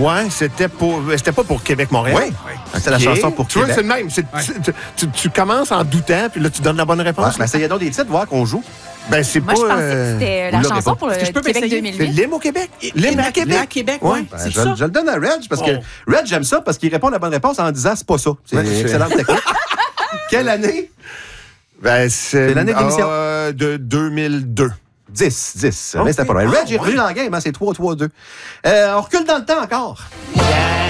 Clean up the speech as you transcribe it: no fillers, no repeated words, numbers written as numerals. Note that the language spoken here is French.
Ouais, c'était pas pour Québec-Montréal. Oui. C'était la chanson pour tu vois, Québec. c'est le même. Tu commences en doutant, puis là, tu donnes la bonne réponse. Ben, essayez donc des titres, voir qu'on joue. Ben, c'est Moi, pas... je pensais que c'était la vous l'aurez chanson pas. pour le Est-ce que je peux Québec m'essayer? C'est 2008. l'hymne au Québec. L'hymne à Québec. À Québec, Ouais. oui. Ben, C'est je ça. le donne à Reg, parce que Reg, j'aime ça, parce qu'il répond la bonne réponse en disant « c'est pas ça ». C'est Ouais, une c'est- excellente technique. Quelle année? Ben, c'est l'année de l'émission. de 2002. 10. Ok. Mais c'était pas vrai. Reg est Ah, revenu ouais. dans la game, hein, c'est 3-3-2. On recule dans le temps encore. Yeah!